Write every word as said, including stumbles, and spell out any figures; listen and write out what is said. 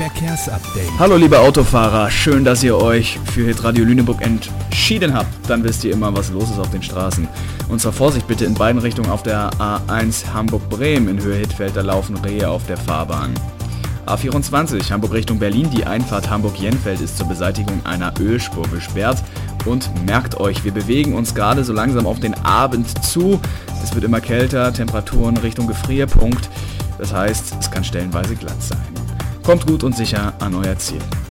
Verkehrsupdate. Hallo liebe Autofahrer, schön, dass ihr euch für Hitradio Lüneburg entschieden habt. Dann wisst ihr immer, was los ist auf den Straßen. Und zwar Vorsicht bitte in beiden Richtungen auf der A eins Hamburg-Bremen in Höhe Hittfeld, da laufen Rehe auf der Fahrbahn. A vierundzwanzig Hamburg Richtung Berlin, die Einfahrt Hamburg-Jenfeld ist zur Beseitigung einer Ölspur gesperrt. Und merkt euch, wir bewegen uns gerade so langsam auf den Abend zu. Es wird immer kälter, Temperaturen Richtung Gefrierpunkt. Das heißt, es kann stellenweise glatt sein. Kommt gut und sicher an euer Ziel.